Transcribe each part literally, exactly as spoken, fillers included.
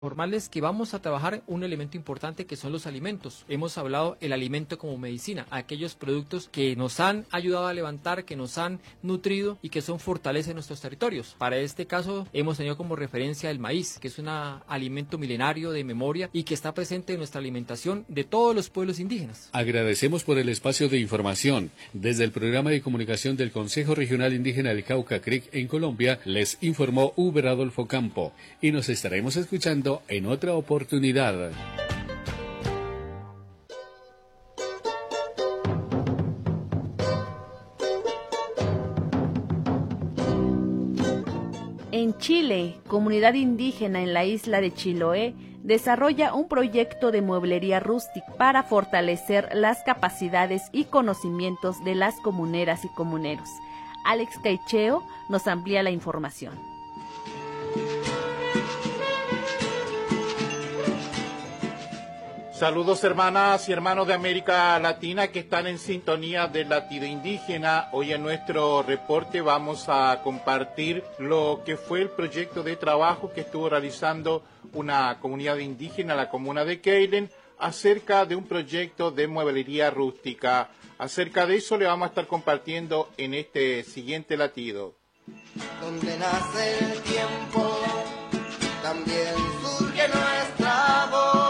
Informarles que vamos a trabajar un elemento importante que son los alimentos. Hemos hablado el alimento como medicina, aquellos productos que nos han ayudado a levantar, que nos han nutrido y que son fortaleza en nuestros territorios. Para este caso hemos tenido como referencia el maíz, que es un alimento milenario de memoria y que está presente en nuestra alimentación de todos los pueblos indígenas. Agradecemos por el espacio de información. Desde el programa de comunicación del Consejo Regional Indígena del Cauca Creek en Colombia, les informó Uber Adolfo Campo y nos estaremos escuchando en otra oportunidad. En Chile, comunidad indígena en la isla de Chiloé desarrolla un proyecto de mueblería rústica para fortalecer las capacidades y conocimientos de las comuneras y comuneros. Alex Caicheo nos amplía la información. Saludos hermanas y hermanos de América Latina que están en sintonía de Latido Indígena. Hoy en nuestro reporte vamos a compartir lo que fue el proyecto de trabajo que estuvo realizando una comunidad indígena, la comuna de Keilen, acerca de un proyecto de mueblería rústica. Acerca de eso le vamos a estar compartiendo en este siguiente latido. Donde nace el tiempo, también surge nuestra voz.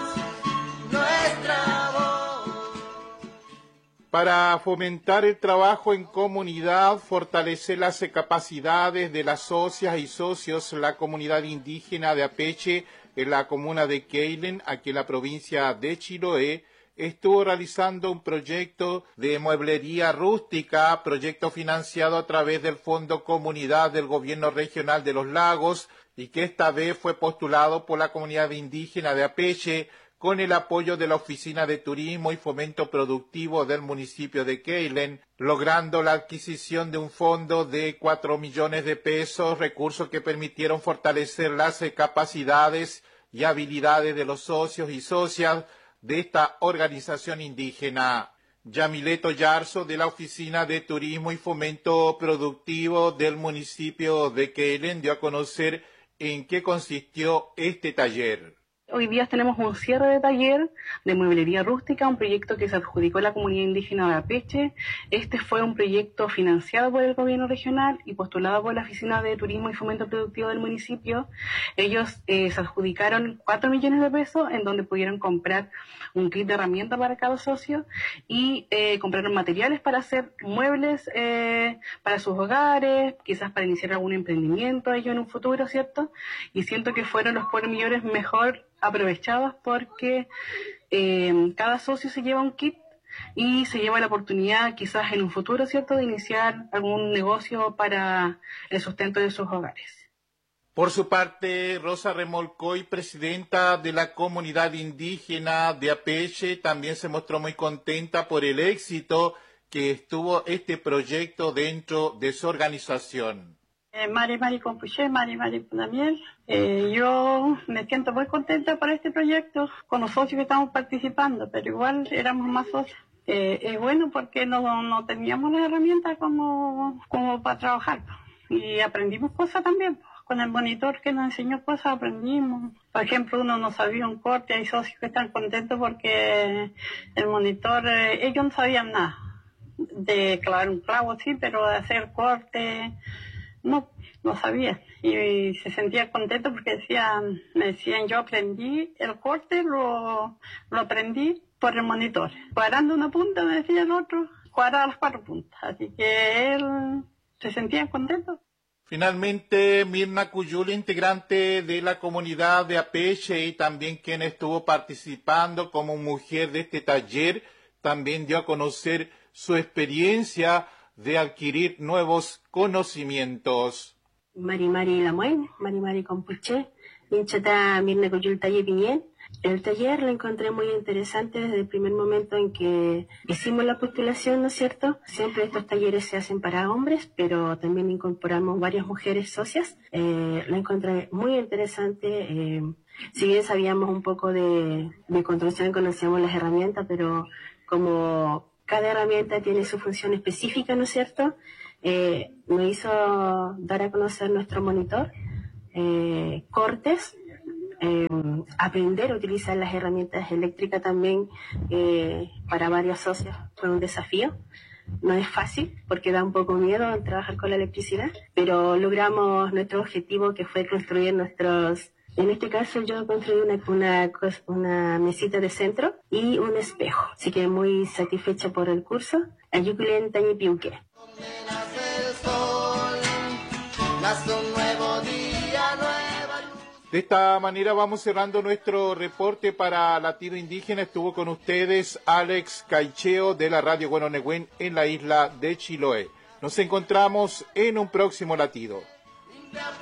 Para fomentar el trabajo en comunidad, fortalecer las capacidades de las socias y socios, la comunidad indígena de Apeche, en la comuna de Keilen, aquí en la provincia de Chiloé, estuvo realizando un proyecto de mueblería rústica, proyecto financiado a través del Fondo Comunidad del Gobierno Regional de los Lagos, y que esta vez fue postulado por la comunidad indígena de Apeche, con el apoyo de la Oficina de Turismo y Fomento Productivo del municipio de Keilen, logrando la adquisición de un fondo de cuatro millones de pesos, recursos que permitieron fortalecer las capacidades y habilidades de los socios y socias de esta organización indígena. Yamileto Yarzo, de la Oficina de Turismo y Fomento Productivo del municipio de Keilen, dio a conocer en qué consistió este taller. Hoy día tenemos un cierre de taller de mueblería rústica, un proyecto que se adjudicó a la comunidad indígena de Apeche. Este fue un proyecto financiado por el gobierno regional y postulado por la Oficina de Turismo y Fomento Productivo del municipio. Ellos eh, se adjudicaron cuatro millones de pesos, en donde pudieron comprar un kit de herramientas para cada socio y eh, compraron materiales para hacer muebles eh, para sus hogares, quizás para iniciar algún emprendimiento ellos en un futuro, ¿cierto? Y siento que fueron los cuatro millones mejor aprovechados porque eh, cada socio se lleva un kit y se lleva la oportunidad quizás en un futuro, ¿cierto?, de iniciar algún negocio para el sustento de sus hogares. Por su parte, Rosa Remolcoy, presidenta de la comunidad indígena de Apeche, también se mostró muy contenta por el éxito que estuvo este proyecto dentro de su organización. Eh, Mari Mari Compuché, Mari Mari Punamiel. Eh, yo me siento muy contenta por este proyecto con los socios que estamos participando, pero igual éramos más socios. Eh, es bueno porque no, no teníamos las herramientas como, como para trabajar y aprendimos cosas también. Con el monitor que nos enseñó cosas aprendimos. Por ejemplo, uno no sabía un corte, hay socios que están contentos porque el monitor, eh, ellos no sabían nada de clavar un clavo, sí, pero de hacer corte no, no sabía. Y se sentía contento porque decían, me decían, yo aprendí el corte, lo, lo aprendí por el monitor. Cuadrando una punta, me decía el otro, cuadraba las cuatro puntas. Así que él se sentía contento. Finalmente, Mirna Cuyul, integrante de la comunidad de Apeche y también quien estuvo participando como mujer de este taller, también dio a conocer su experiencia de adquirir nuevos conocimientos. Mari Mari Lamuén, Mari Mari Compuché, Minchata Mirna Cuyul Taller Piñén. El taller lo encontré muy interesante desde el primer momento en que hicimos la postulación, ¿no es cierto? Siempre estos talleres se hacen para hombres, pero también incorporamos varias mujeres socias. Eh, lo encontré muy interesante. Eh, si bien sabíamos un poco de, de construcción, conocíamos las herramientas, pero como cada herramienta tiene su función específica, ¿no es cierto? Eh, nos hizo dar a conocer nuestro monitor, eh, cortes, eh, aprender a utilizar las herramientas eléctricas también eh, para varios socios fue un desafío. No es fácil porque da un poco miedo trabajar con la electricidad, pero logramos nuestro objetivo, que fue construir nuestros... En este caso yo construí una, una, una mesita de centro y un espejo, así que muy satisfecha por el curso. Ayuculen Tañi Piuque. De esta manera vamos cerrando nuestro reporte para Latido Indígena. Estuvo con ustedes Alex Caicheo de la Radio Guanonegüen en la isla de Chiloé. Nos encontramos en un próximo Latido.